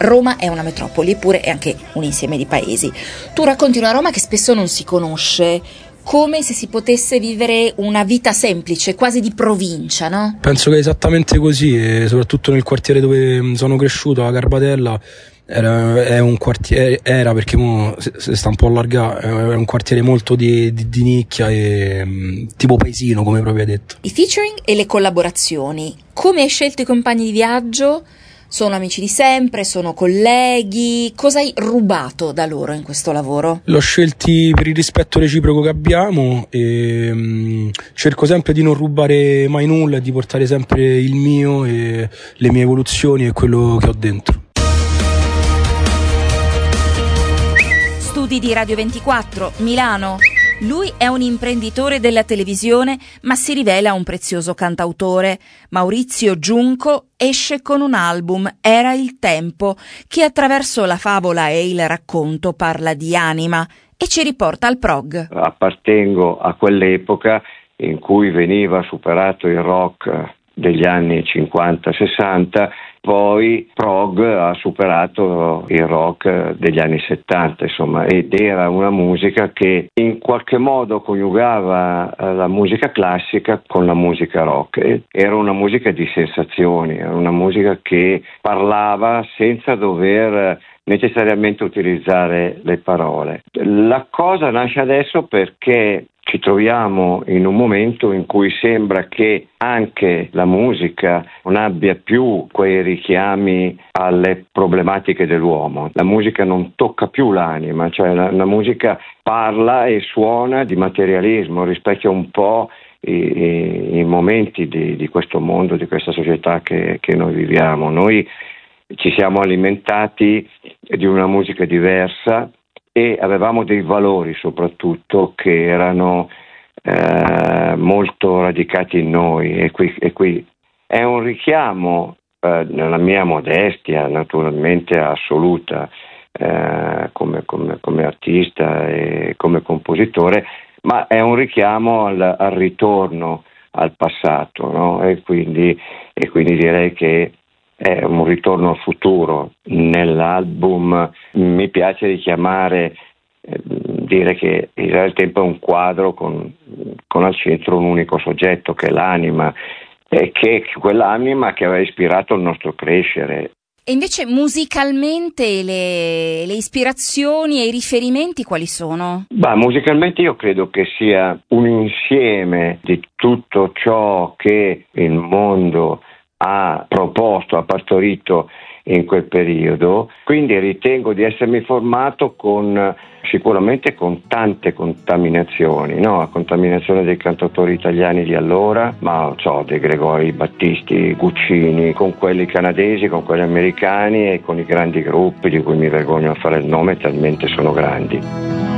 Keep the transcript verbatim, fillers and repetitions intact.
Roma è una metropoli, eppure è anche un insieme di paesi. Tu racconti una Roma che spesso non si conosce, come se si potesse vivere una vita semplice, quasi di provincia, no? Penso che è esattamente così, e soprattutto nel quartiere dove sono cresciuto, a Garbatella, era, è un quartiere, era perché mo si sta un po' allargando, è un quartiere molto di, di, di nicchia e tipo paesino, come proprio hai detto. I featuring e le collaborazioni, come hai scelto i compagni di viaggio? Sono amici di sempre, sono colleghi, cosa hai rubato da loro in questo lavoro? L'ho scelti per il rispetto reciproco che abbiamo e um, cerco sempre di non rubare mai nulla e di portare sempre il mio e le mie evoluzioni e quello che ho dentro. Studi di Radio ventiquattro, Milano. Lui è un imprenditore della televisione, ma si rivela un prezioso cantautore. Maurizio Giunco esce con un album, Era il tempo, che attraverso la favola e il racconto parla di anima e ci riporta al prog. Appartengo a quell'epoca in cui veniva superato il rock degli anni cinquanta sessanta, poi prog ha superato il rock degli anni settanta, insomma, ed era una musica che in qualche modo coniugava la musica classica con la musica rock. Era una musica di sensazioni, era una musica che parlava senza dover necessariamente utilizzare le parole. La cosa nasce adesso perché ci troviamo in un momento in cui sembra che anche la musica non abbia più quei richiami alle problematiche dell'uomo. La musica non tocca più l'anima, cioè la, la musica parla e suona di materialismo, rispecchia un po' i, i, i momenti di, di questo mondo, di questa società che, che noi viviamo. Noi ci siamo alimentati di una musica diversa e avevamo dei valori soprattutto che erano eh, molto radicati in noi e qui, e qui è un richiamo eh, nella mia modestia naturalmente assoluta eh, come, come, come artista e come compositore, ma è un richiamo al, al ritorno al passato, no? e, quindi, e quindi direi che è un ritorno al futuro. Nell'album mi piace richiamare, eh, dire che il tempo è un quadro con, con al centro un unico soggetto che è l'anima, e che quell'anima che aveva ispirato il nostro crescere. E invece musicalmente le, le ispirazioni e i riferimenti quali sono? Bah, musicalmente io credo che sia un insieme di tutto ciò che il mondo ha proposto, ha partorito in quel periodo, quindi ritengo di essermi formato con sicuramente con tante contaminazioni, no? La contaminazione dei cantautori italiani di allora, ma so, dei Gregori Battisti, Guccini, con quelli canadesi, con quelli americani e con i grandi gruppi di cui mi vergogno a fare il nome, talmente sono grandi.